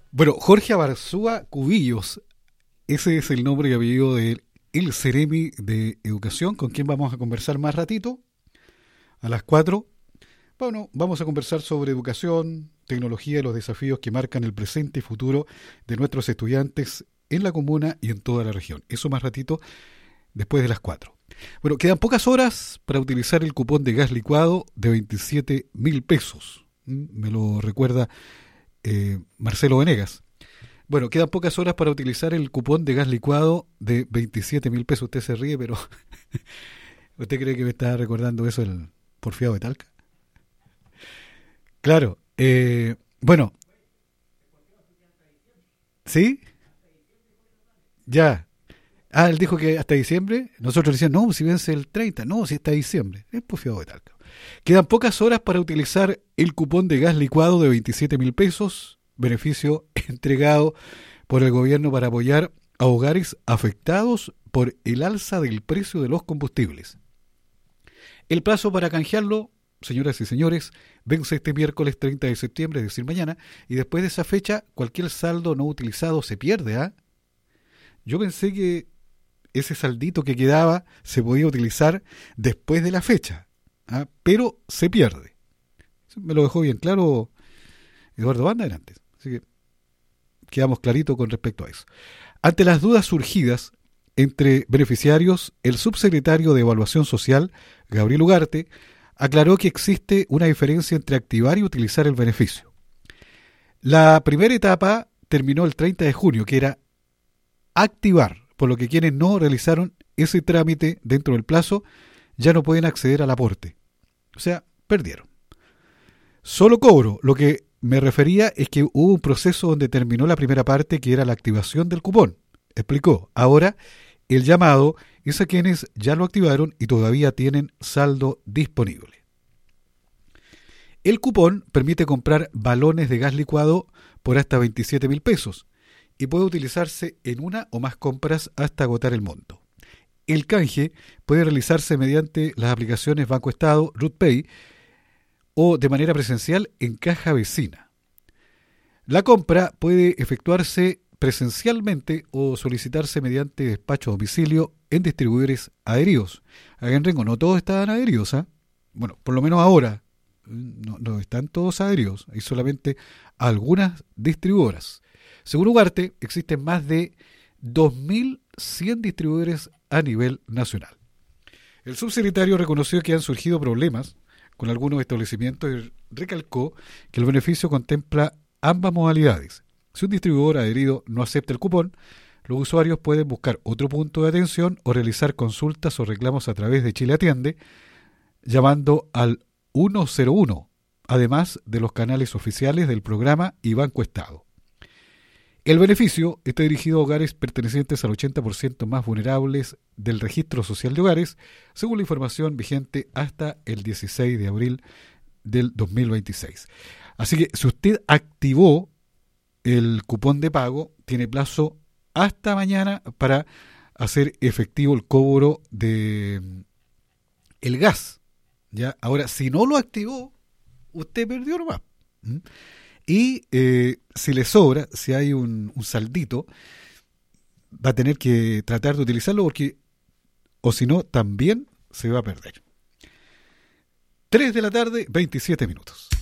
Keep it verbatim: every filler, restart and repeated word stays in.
Bueno, Jorge Abarzúa Cubillos, ese es el nombre y apellido del el Ceremi de Educación, con quien vamos a conversar más ratito, a las cuatro. Bueno, vamos a conversar sobre educación, tecnología y los desafíos que marcan el presente y futuro de nuestros estudiantes en la comuna y en toda la región. Eso más ratito, después de las cuatro. Bueno, quedan pocas horas para utilizar el cupón de gas licuado de veintisiete mil pesos. Me lo recuerda eh, Marcelo Venegas. Bueno, quedan pocas horas para utilizar el cupón de gas licuado de veintisiete mil pesos. Usted se ríe, pero ¿usted cree que me está recordando eso el porfiado de Talca? Claro. Eh, bueno. ¿Sí? Ya. Ah, él dijo que hasta diciembre. Nosotros decíamos, no, si vence el treinta. No, si hasta diciembre. Es porfiado de Talca. Quedan pocas horas para utilizar el cupón de gas licuado de veintisiete mil pesos. Beneficio entregado por el gobierno para apoyar a hogares afectados por el alza del precio de los combustibles. El plazo para canjearlo, señoras y señores, vence este miércoles treinta de septiembre, es decir, mañana, y después de esa fecha, cualquier saldo no utilizado se pierde. ¿ah? Yo pensé que ese saldito que quedaba se podía utilizar después de la fecha, ¿ah? Pero se pierde. Me lo dejó bien claro Eduardo Banda antes. Así que quedamos clarito con respecto a eso. Ante las dudas surgidas entre beneficiarios, el subsecretario de Evaluación Social, Gabriel Ugarte, aclaró que existe una diferencia entre activar y utilizar el beneficio. La primera etapa terminó el treinta de junio, que era activar, por lo que quienes no realizaron ese trámite dentro del plazo ya no pueden acceder al aporte. O sea, perdieron. Solo cobro, lo que me refería es que hubo un proceso donde terminó la primera parte, que era la activación del cupón. Explicó. Ahora, el llamado es a quienes ya lo activaron y todavía tienen saldo disponible. El cupón permite comprar balones de gas licuado por hasta veintisiete mil pesos y puede utilizarse en una o más compras hasta agotar el monto. El canje puede realizarse mediante las aplicaciones Banco Estado, RutPay, o de manera presencial en caja vecina. La compra puede efectuarse presencialmente o solicitarse mediante despacho a domicilio en distribuidores adheridos. Acá en Rengo no todos estaban adheridos, ¿eh? Bueno, por lo menos ahora no, no están todos adheridos, hay solamente algunas distribuidoras. Según Ugarte, existen más de dos mil cien distribuidores a nivel nacional. El subsecretario reconoció que han surgido problemas con algunos establecimientos y recalcó que el beneficio contempla ambas modalidades. Si un distribuidor adherido no acepta el cupón, los usuarios pueden buscar otro punto de atención o realizar consultas o reclamos a través de Chile Atiende, llamando al ciento uno, además de los canales oficiales del programa y Banco Estado. El beneficio está dirigido a hogares pertenecientes al ochenta por ciento más vulnerables del Registro Social de Hogares, según la información vigente hasta el dieciséis de abril del dos mil veintiséis. Así que si usted activó el cupón de pago, tiene plazo hasta mañana para hacer efectivo el cobro de el gas. ¿Ya? Ahora, si no lo activó, usted perdió nomás. ¿Mm? Y eh, si le sobra, si hay un, un saldito, va a tener que tratar de utilizarlo porque, o si no, también se va a perder. tres de la tarde, veintisiete minutos.